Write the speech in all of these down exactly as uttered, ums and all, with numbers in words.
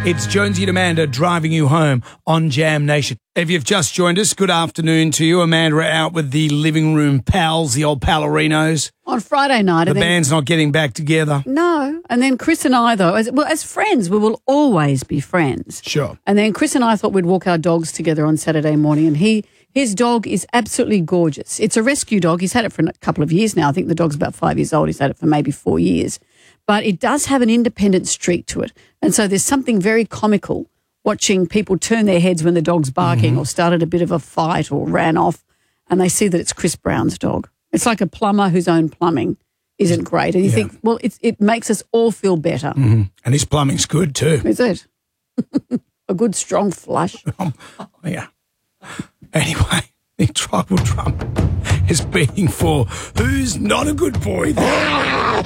It's Jonesy and Amanda driving you home on Jam Nation. If you've just joined us, good afternoon to you. Amanda out with the living room pals, the old Pallerinos. On Friday night. The and then, band's not getting back together. No. And then Chris and I, though, as, well, as friends, we will always be friends. Sure. And then Chris and I thought we'd walk our dogs together on Saturday morning, and he his dog is absolutely gorgeous. It's a rescue dog. He's had it for a couple of years now. I think the dog's about five years old. He's had it for maybe four years. But it does have an independent streak to it. And so there's something very comical watching people turn their heads when the dog's barking mm-hmm. or started a bit of a fight or ran off, and they see that it's Chris Brown's dog. It's like a plumber whose own plumbing isn't great. And you yeah. think, well, it, it makes us all feel better. Mm-hmm. And his plumbing's good too. Is it? A good strong flush. Um, yeah. Anyway, the tribal drum is beating for who's not a good boy there.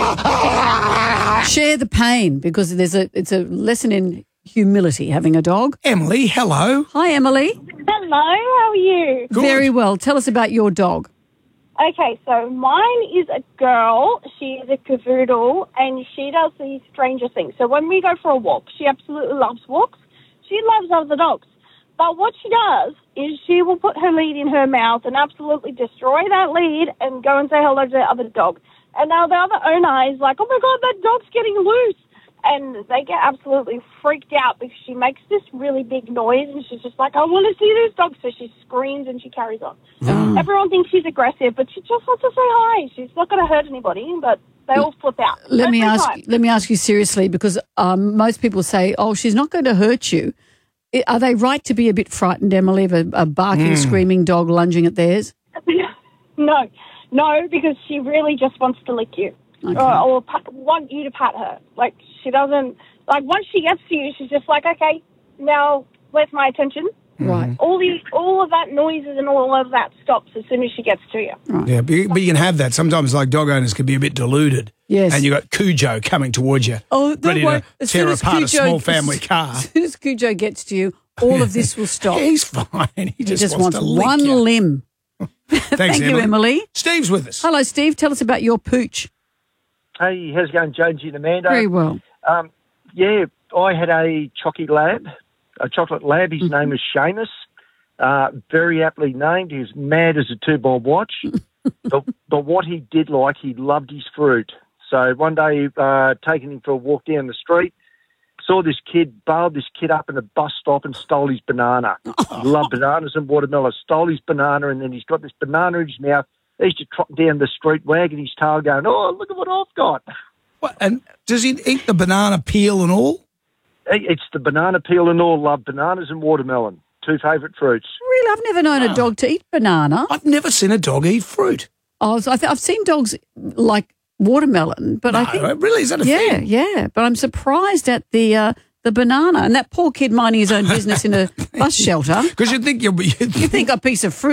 Share the pain, because there's a it's a lesson in humility having a dog. Emily, hello. Hi, Emily. Hello, how are you? Good. Very well. Tell us about your dog. Okay, so mine is a girl. She is a cavoodle, and she does these stranger things. So when we go for a walk, she absolutely loves walks. She loves other dogs. But what she does is she will put her lead in her mouth and absolutely destroy that lead and go and say hello to the other dog. And now the other owner is like, oh, my God, that dog's getting loose. And they get absolutely freaked out because she makes this really big noise, and she's just like, I want to see this dog. So she screams and she carries on. Mm. Everyone thinks she's aggressive, but she just wants to say hi. She's not going to hurt anybody, but they all flip out. Let Every me ask. time. Let me ask you seriously, because um, most people say, oh, she's not going to hurt you. Are they right to be a bit frightened, Emily, of a, a barking, mm. screaming dog lunging at theirs? No, no, because she really just wants to lick you. Okay. Or, or pat, want you to pat her. Like, she doesn't, like, once she gets to you, she's just like, okay, now where's my attention? Right. All the all of that noises and all of that stops as soon as she gets to you. Right. Yeah, but you, but you can have that. Sometimes, like, dog owners can be a bit deluded. Yes. And you got Cujo coming towards you, oh, ready worry. to as tear apart Cujo, a small family car. As soon as Cujo gets to you, all of this will stop. He's fine. He, he just, just wants, wants to lick one you. limb. Thanks, Thank Emily. you, Emily. Steve's with us. Hello, Steve. Tell us about your pooch. Hey, how's it going, Jonesy and Amanda? Very well. Um, yeah, I had a chocky lab, a chocolate lab. His mm-hmm. name was Seamus. Uh, very aptly named. He was mad as a two-bob watch. but, but what he did like, he loved his fruit. So one day, uh, taking him for a walk down the street, saw this kid, bailed this kid up in a bus stop and stole his banana. He loved bananas and watermelon. Stole his banana, and then he's got this banana in his mouth. He used to trot down the street wagging his tail going, oh, look at what I've got. What, and does he eat the banana peel and all? It's the banana peel and all. Love bananas and watermelon. Two favourite fruits. Really? I've never known wow. a dog to eat banana. I've never seen a dog eat fruit. Oh, so I th- I've seen dogs like watermelon, but no, I think... Really? Is that a yeah, thing? Yeah, yeah. But I'm surprised at the... Uh, The banana, and that poor kid minding his own business in a bus shelter. Because you think you'll be... You think a piece of fruit